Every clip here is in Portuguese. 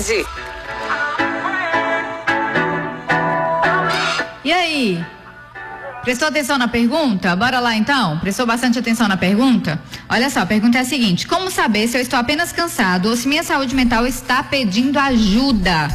tarde. E aí? Prestou atenção na pergunta? Bora lá então? Prestou bastante atenção na pergunta? Olha só, a pergunta é a seguinte: como saber se eu estou apenas cansado ou se minha saúde mental está pedindo ajuda?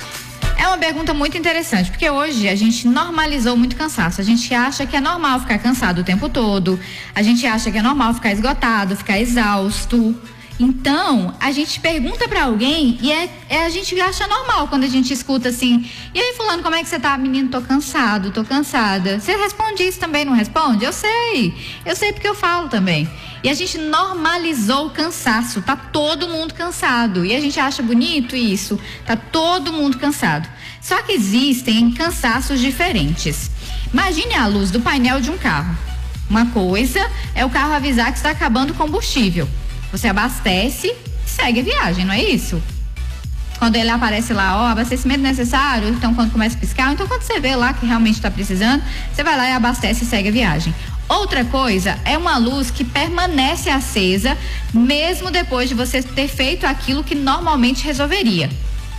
É uma pergunta muito interessante, porque hoje a gente normalizou muito cansaço. A gente acha que é normal ficar cansado o tempo todo, a gente acha que é normal ficar esgotado, ficar exausto. Então, a gente pergunta pra alguém e a gente acha normal quando a gente escuta assim: e aí, fulano, como é que você tá? Menino, tô cansado, tô cansada. Você responde isso também, não responde? Eu sei porque eu falo também. E a gente normalizou o cansaço, tá todo mundo cansado. E a gente acha bonito isso, tá todo mundo cansado. Só que existem cansaços diferentes. Imagine a luz do painel de um carro. Uma coisa é o carro avisar que está acabando o combustível. Você abastece e segue a viagem, não é isso? Quando ele aparece lá, ó, abastecimento necessário, então quando começa a piscar, então quando você vê lá que realmente está precisando, você vai lá e abastece e segue a viagem. Outra coisa é uma luz que permanece acesa mesmo depois de você ter feito aquilo que normalmente resolveria.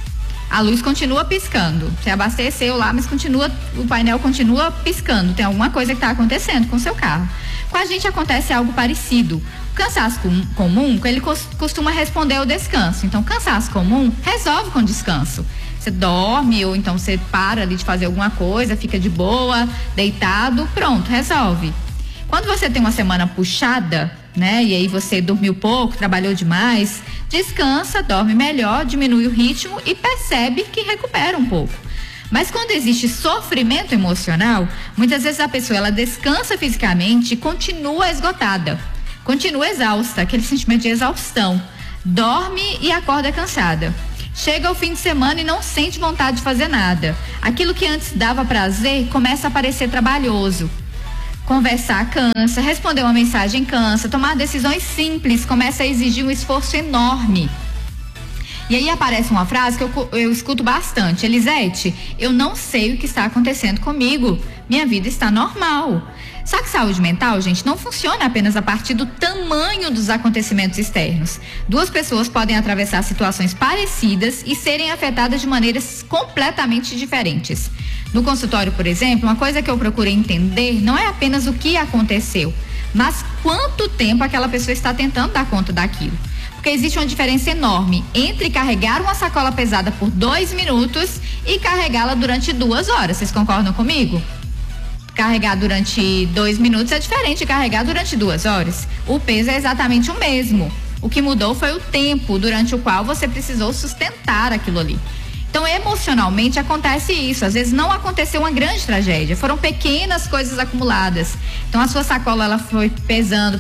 A luz continua piscando. Você abasteceu lá, mas o painel continua piscando. Tem alguma coisa que está acontecendo com o seu carro. Com a gente acontece algo parecido. O cansaço comum, ele costuma responder ao descanso. Então, cansaço comum resolve com descanso. Você dorme ou então você para ali de fazer alguma coisa, fica de boa, deitado, pronto, resolve. Quando você tem uma semana puxada, né? E aí você dormiu pouco, trabalhou demais, descansa, dorme melhor, diminui o ritmo e percebe que recupera um pouco. Mas quando existe sofrimento emocional, muitas vezes a pessoa ela descansa fisicamente e continua esgotada, continua exausta, aquele sentimento de exaustão, dorme e acorda cansada. Chega o fim de semana e não sente vontade de fazer nada. Aquilo que antes dava prazer começa a parecer trabalhoso. Conversar cansa, responder uma mensagem cansa, tomar decisões simples começa a exigir um esforço enorme. E aí aparece uma frase que eu escuto bastante: Elisete, eu não sei o que está acontecendo comigo, minha vida está normal. Só que saúde mental, gente, não funciona apenas a partir do tamanho dos acontecimentos externos. Duas pessoas podem atravessar situações parecidas e serem afetadas de maneiras completamente diferentes. No consultório, por exemplo, uma coisa que eu procurei entender não é apenas o que aconteceu, mas quanto tempo aquela pessoa está tentando dar conta daquilo. Porque existe uma diferença enorme entre carregar uma sacola pesada por 2 minutos e carregá-la durante 2 horas. Vocês concordam comigo? Carregar durante 2 minutos é diferente de carregar durante 2 horas. O peso é exatamente o mesmo. O que mudou foi o tempo durante o qual você precisou sustentar aquilo ali. Então, emocionalmente acontece isso. Às vezes não aconteceu uma grande tragédia, foram pequenas coisas acumuladas. Então, a sua sacola ela foi pesando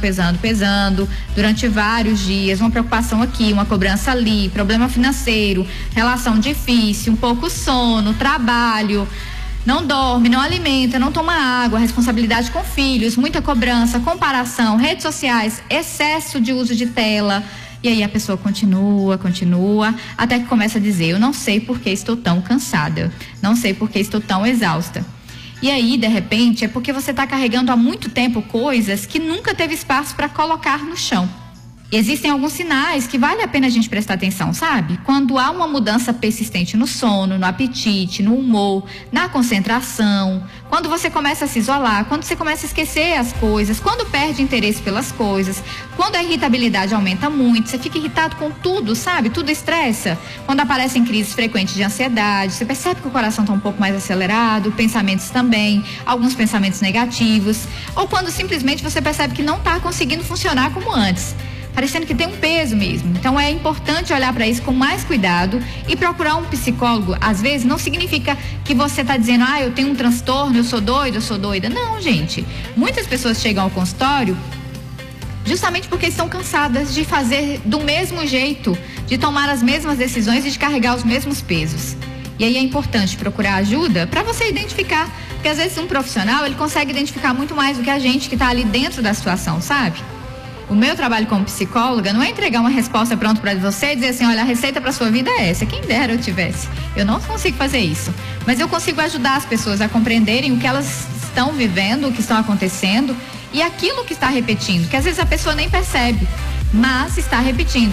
durante vários dias, uma preocupação aqui, uma cobrança ali, problema financeiro, relação difícil, um pouco sono, trabalho, não dorme, não alimenta, não toma água, responsabilidade com filhos, muita cobrança, comparação, redes sociais, excesso de uso de tela. E aí a pessoa continua, até que começa a dizer: eu não sei por que estou tão cansada, não sei por que estou tão exausta. E aí, de repente, é porque você está carregando há muito tempo coisas que nunca teve espaço para colocar no chão. Existem alguns sinais que vale a pena a gente prestar atenção, sabe? Quando há uma mudança persistente no sono, no apetite, no humor, na concentração, quando você começa a se isolar, quando você começa a esquecer as coisas, quando perde interesse pelas coisas, quando a irritabilidade aumenta muito, você fica irritado com tudo, sabe? Tudo estressa. Quando aparecem crises frequentes de ansiedade, você percebe que o coração está um pouco mais acelerado, pensamentos também, alguns pensamentos negativos, ou quando simplesmente você percebe que não está conseguindo funcionar como antes, parecendo que tem um peso mesmo. Então é importante olhar para isso com mais cuidado e procurar um psicólogo. Às vezes não significa que você está dizendo: eu tenho um transtorno, eu sou doido, eu sou doida. Não, gente. Muitas pessoas chegam ao consultório justamente porque estão cansadas de fazer do mesmo jeito, de tomar as mesmas decisões e de carregar os mesmos pesos. E aí é importante procurar ajuda para você identificar, porque às vezes um profissional ele consegue identificar muito mais do que a gente que está ali dentro da situação, sabe? O meu trabalho como psicóloga não é entregar uma resposta pronta para você e dizer assim: olha, a receita para sua vida é essa. Quem dera eu tivesse. Eu não consigo fazer isso. Mas eu consigo ajudar as pessoas a compreenderem o que elas estão vivendo, o que estão acontecendo e aquilo que está repetindo, que às vezes a pessoa nem percebe, mas está repetindo.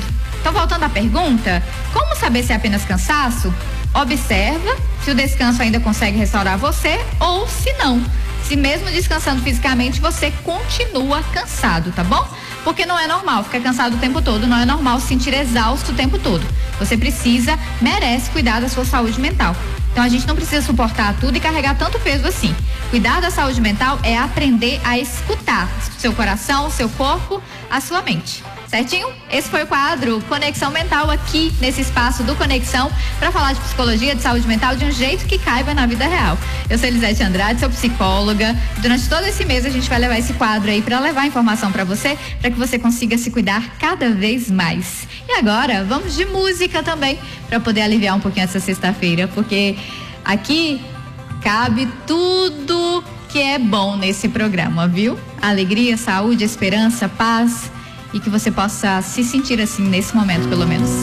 Então, voltando à pergunta, como saber se é apenas cansaço? Observa se o descanso ainda consegue restaurar você ou se não. Se mesmo descansando fisicamente, você continua cansado, tá bom? Porque não é normal ficar cansado o tempo todo, não é normal se sentir exausto o tempo todo. Você merece cuidar da sua saúde mental. Então a gente não precisa suportar tudo e carregar tanto peso assim. Cuidar da saúde mental é aprender a escutar seu coração, seu corpo, a sua mente. Certinho? Esse foi o quadro Conexão Mental aqui nesse espaço do Conexão para falar de psicologia, de saúde mental de um jeito que caiba na vida real. Eu sou Elisete Andrade, sou psicóloga. Durante todo esse mês a gente vai levar esse quadro aí para levar informação para você, para que você consiga se cuidar cada vez mais. E agora vamos de música também para poder aliviar um pouquinho essa sexta-feira, porque aqui cabe tudo que é bom nesse programa, viu? Alegria, saúde, esperança, paz. E que você possa se sentir assim nesse momento, pelo menos.